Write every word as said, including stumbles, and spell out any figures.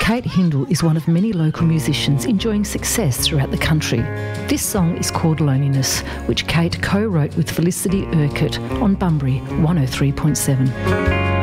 Kate Hindle is one of many local musicians enjoying success throughout the country. This song is called Loneliness, which Kate co-wrote with Felicity Urquhart on Bunbury one oh three point seven.